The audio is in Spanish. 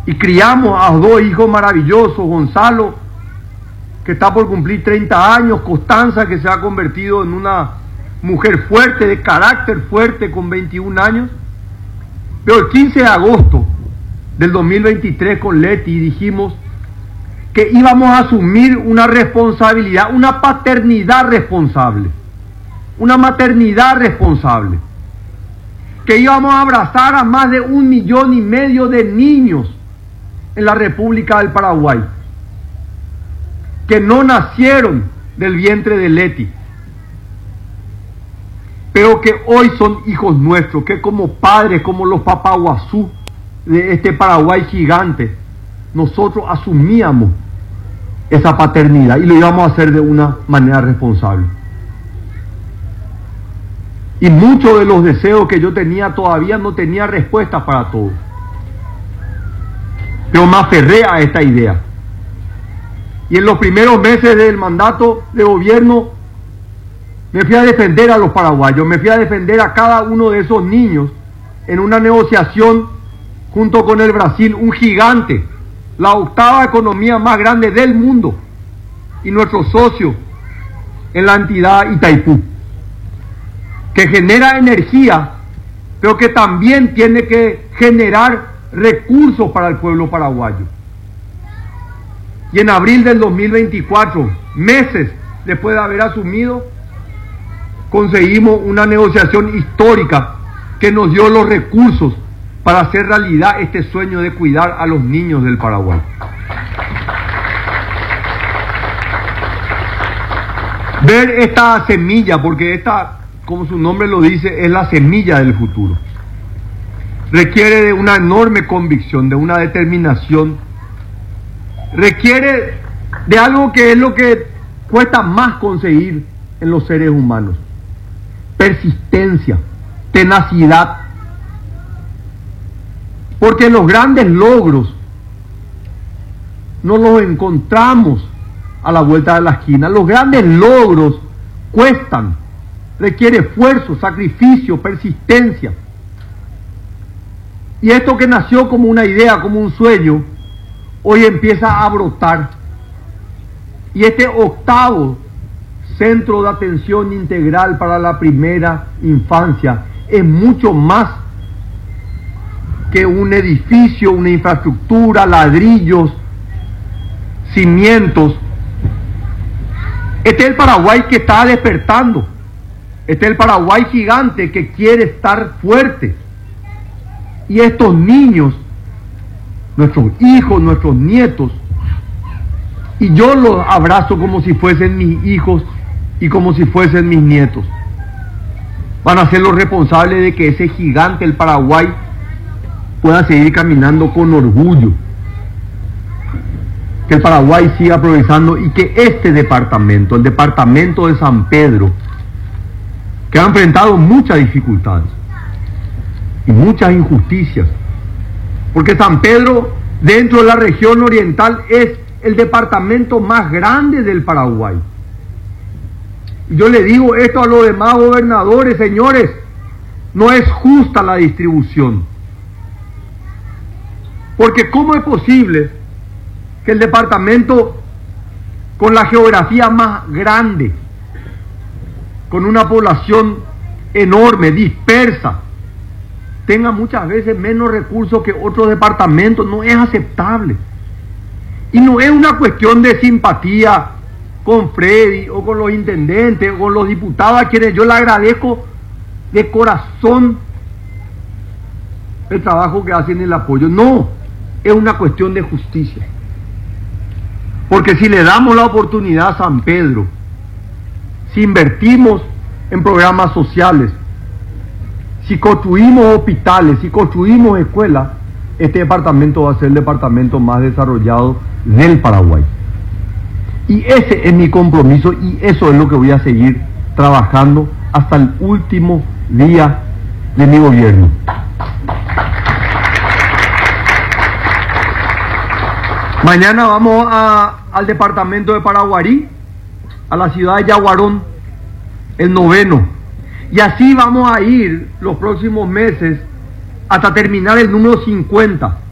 y criamos a 2 hijos maravillosos, Gonzalo, que está por cumplir 30 años, Constanza, que se ha convertido en una mujer fuerte, de carácter fuerte, con 21 años. Pero el 15 de agosto del 2023 con Leti dijimos que íbamos a asumir una responsabilidad, una paternidad responsable, una maternidad responsable, que íbamos a abrazar a más de 1,5 millones de niños en la República del Paraguay, que no nacieron del vientre de Leti, pero que hoy son hijos nuestros, que como padres, como los papaguazú de este Paraguay gigante, nosotros asumíamos esa paternidad y lo íbamos a hacer de una manera responsable. Y muchos de los deseos que yo tenía todavía no tenía respuesta para todos, pero me aferré a esta idea. Y en los primeros meses del mandato de gobierno me fui a defender a los paraguayos, me fui a defender a cada uno de esos niños en una negociación junto con el Brasil, un gigante, la 8ª economía más grande del mundo, y nuestro socio en la entidad Itaipú, que genera energía, pero que también tiene que generar recursos para el pueblo paraguayo. Y en abril del 2024, meses después de haber asumido, conseguimos una negociación histórica que nos dio los recursos para hacer realidad este sueño de cuidar a los niños del Paraguay. Ver esta semilla, porque esta, como su nombre lo dice, es la semilla del futuro, requiere de una enorme convicción, de una determinación, requiere de algo que es lo que cuesta más conseguir en los seres humanos: persistencia, tenacidad. Porque los grandes logros no los encontramos a la vuelta de la esquina. Los grandes logros cuestan, requiere esfuerzo, sacrificio, persistencia. Y esto que nació como una idea, como un sueño, hoy empieza a brotar. Y este 8º Centro de Atención Integral para la Primera Infancia es mucho más que un edificio, una infraestructura, ladrillos, cimientos. Este es el Paraguay que está despertando. Este es el Paraguay gigante que quiere estar fuerte. Y estos niños, nuestros hijos, nuestros nietos, y yo los abrazo como si fuesen mis hijos y como si fuesen mis nietos, van a ser los responsables de que ese gigante, el Paraguay, pueda seguir caminando con orgullo, que el Paraguay siga progresando y que este departamento, el departamento de San Pedro, que ha enfrentado muchas dificultades y muchas injusticias, porque San Pedro, dentro de la región oriental, es el departamento más grande del Paraguay. Y yo le digo esto a los demás gobernadores: señores, no es justa la distribución. Porque ¿cómo es posible que el departamento con la geografía más grande, con una población enorme, dispersa, tenga muchas veces menos recursos que otros departamentos? No es aceptable. Y no es una cuestión de simpatía con Freddy o con los intendentes o con los diputados, a quienes yo le agradezco de corazón el trabajo que hacen, el apoyo. No, es una cuestión de justicia. Porque si le damos la oportunidad a San Pedro, si invertimos en programas sociales, si construimos hospitales, si construimos escuelas, este departamento va a ser el departamento más desarrollado del Paraguay. Y ese es mi compromiso y eso es lo que voy a seguir trabajando hasta el último día de mi gobierno. Mañana vamos al departamento de Paraguarí, a la ciudad de Yaguarón, el 9º. Y así vamos a ir los próximos meses hasta terminar el número 50.